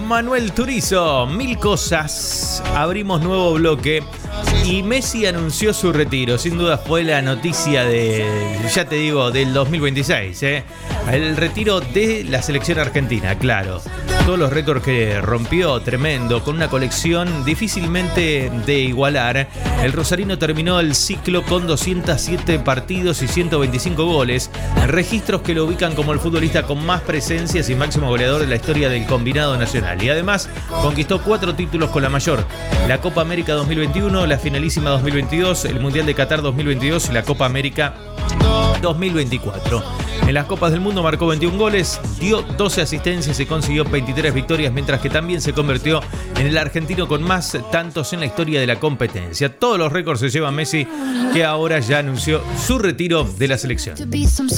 Manuel Turizo. Mil cosas. Abrimos nuevo bloque. Y Messi anunció su retiro. Sin duda fue la noticia ya te digo, del 2026. El retiro de la selección argentina, claro. Todos los récords que rompió, tremendo, con una colección difícilmente de igualar. El rosarino terminó el ciclo con 207 partidos y 125 goles. Registros que lo ubican como el futbolista con más presencias y máximo goleador de la historia del combinado nacional. Y además conquistó 4 títulos con la mayor: la Copa América 2021, la Finalísima 2022, el Mundial de Qatar 2022 y la Copa América 2024. En las Copas del Mundo marcó 21 goles, dio 12 asistencias y consiguió 23 victorias, mientras que también se convirtió en el argentino con más tantos en la historia de la competencia. Todos los récords se lleva Messi, que ahora ya anunció su retiro de la selección.